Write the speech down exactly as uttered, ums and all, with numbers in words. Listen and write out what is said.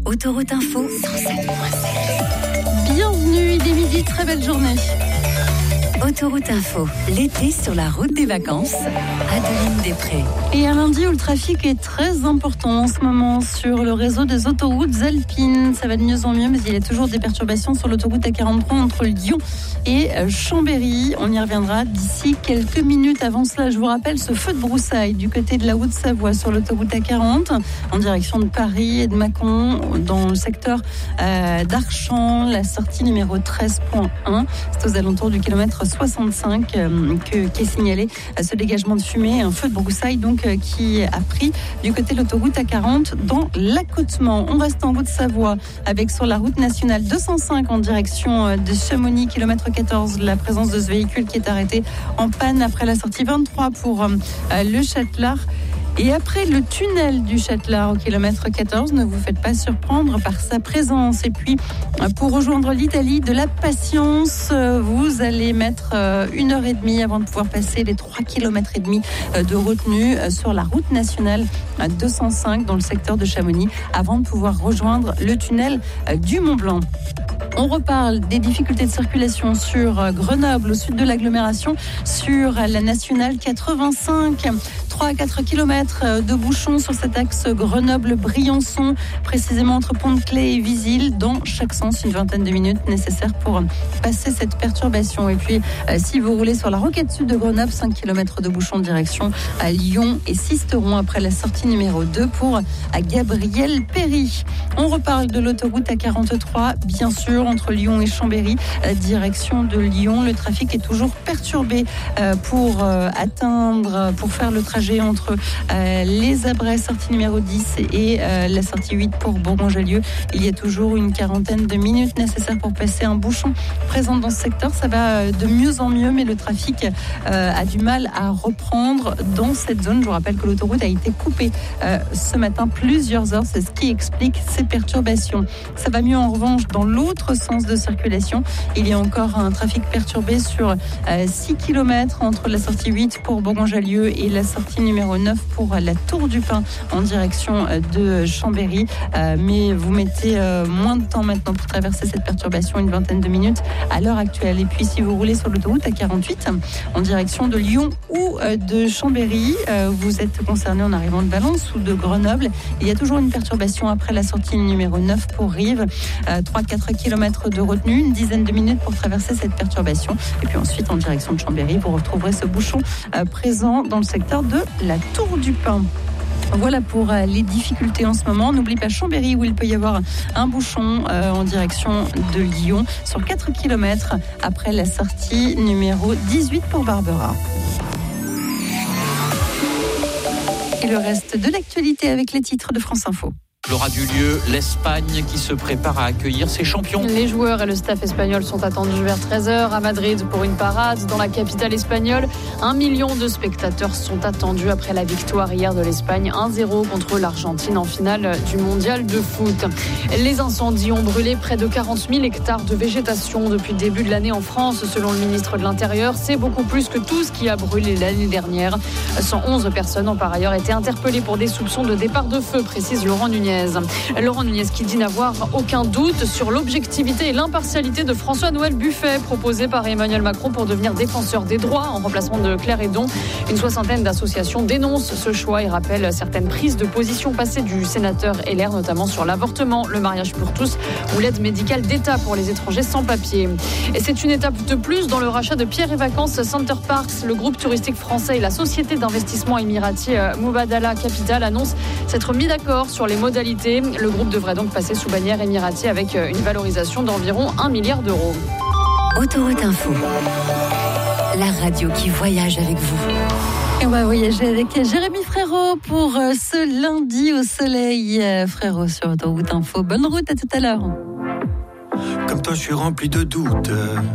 Autoroute Info cent sept point sept. Bienvenue, il est midi, très belle journée. Autoroute Info, l'été sur la route des vacances, Adeline Després. Et un lundi où le trafic est très important en ce moment sur le réseau des autoroutes alpines. Ça va de mieux en mieux, mais il y a toujours des perturbations sur l'autoroute A quarante-trois entre Lyon et Chambéry. On y reviendra d'ici quelques minutes. Avant cela, je vous rappelle ce feu de broussailles du côté de la Haute-Savoie sur l'autoroute A quarante, en direction de Paris et de Mâcon, dans le secteur euh, d'Archamps, la sortie numéro treize point un. C'est aux alentours du kilomètre soixante-cinq euh, que, qui est signalé euh, ce dégagement de fumée, un feu de broussailles donc euh, qui a pris du côté de l'autoroute A quarante dans l'accotement. On reste en Haute-Savoie avec sur la route nationale deux cent cinq en direction euh, de Chamonix, kilomètre quatorze, la présence de ce véhicule qui est arrêté en panne après la sortie vingt-trois pour euh, le Châtelard. Et après le tunnel du Châtelard au kilomètre quatorze, ne vous faites pas surprendre par sa présence. Et puis, pour rejoindre l'Italie, de la patience, vous allez mettre une heure et demie avant de pouvoir passer les trois kilomètres et demi de retenue sur la route nationale deux cent cinq dans le secteur de Chamonix, avant de pouvoir rejoindre le tunnel du Mont-Blanc. On reparle des difficultés de circulation sur Grenoble, au sud de l'agglomération, sur la nationale quatre-vingt-cinq. trois à quatre kilomètres de bouchons sur cet axe Grenoble-Briançon, précisément entre Pont-de-Claix et Visil, dans chaque sens, une vingtaine de minutes nécessaires pour passer cette perturbation. Et puis, si vous roulez sur la rocade sud de Grenoble, cinq kilomètres de bouchons en direction à Lyon et Sisteron après la sortie numéro deux pour Gabriel Péry. On reparle de l'autoroute A quarante-trois, bien sûr, entre Lyon et Chambéry, direction de Lyon. Le trafic est toujours perturbé pour atteindre, pour faire le trajet entre euh, les Abrets, sortie numéro dix, et euh, la sortie huit pour Bourgoin-Jallieu. Il y a toujours une quarantaine de minutes nécessaires pour passer un bouchon présent dans ce secteur. Ça va de mieux en mieux, mais le trafic euh, a du mal à reprendre dans cette zone. Je vous rappelle que l'autoroute a été coupée euh, ce matin plusieurs heures. C'est ce qui explique ces perturbations. Ça va mieux en revanche dans l'autre sens de circulation. Il y a encore un trafic perturbé sur euh, six kilomètres entre la sortie huit pour Bourgoin-Jallieu et la sortie numéro neuf pour la Tour du Pin en direction de Chambéry. Euh, mais vous mettez euh, moins de temps maintenant pour traverser cette perturbation, une vingtaine de minutes à l'heure actuelle. Et puis si vous roulez sur l'autoroute A quarante-huit en direction de Lyon ou euh, de Chambéry, euh, vous êtes concerné en arrivant de Valence ou de Grenoble. Il y a toujours une perturbation après la sortie numéro neuf pour Rives. Euh, trois à quatre kilomètres de retenue, une dizaine de minutes pour traverser cette perturbation. Et puis ensuite en direction de Chambéry, vous retrouverez ce bouchon euh, présent dans le secteur de la Tour du Pin. Voilà pour les difficultés en ce moment. N'oublie pas Chambéry où il peut y avoir un bouchon euh, en direction de Lyon sur quatre kilomètres après la sortie numéro dix-huit pour Barbera. Et le reste de l'actualité avec les titres de France Info. Aura du lieu, l'Espagne qui se prépare à accueillir ses champions. Les joueurs et le staff espagnol sont attendus vers treize heures à Madrid pour une parade dans la capitale espagnole. Un million de spectateurs sont attendus après la victoire hier de l'Espagne un zéro contre l'Argentine en finale du mondial de foot. Les incendies ont brûlé près de quarante mille hectares de végétation depuis le début de l'année en France, selon le ministre de l'Intérieur. C'est beaucoup plus que tout ce qui a brûlé l'année dernière. cent onze personnes ont par ailleurs été interpellées pour des soupçons de départ de feu, précise Laurent Nunez. Laurent Nunez qui dit n'avoir aucun doute sur l'objectivité et l'impartialité de François-Noël Buffet, proposé par Emmanuel Macron pour devenir défenseur des droits en remplacement de Claire Hédon. Une soixantaine d'associations dénoncent ce choix et rappellent certaines prises de position passées du sénateur L R, notamment sur l'avortement, le mariage pour tous ou l'aide médicale d'État pour les étrangers sans papier. Et c'est une étape de plus dans le rachat de Pierre et Vacances Center Parks. Le groupe touristique français et la société d'investissement émirati Mubadala Capital annoncent s'être mis d'accord sur les modalités. Le groupe devrait donc passer sous bannière émirati avec une valorisation d'environ un milliard d'euros. Autoroute Info, la radio qui voyage avec vous. Et on va voyager avec Jérémy Frérot pour ce lundi au soleil. Frérot sur Autoroute Info. Bonne route, à tout à l'heure. Comme toi, je suis rempli de doutes.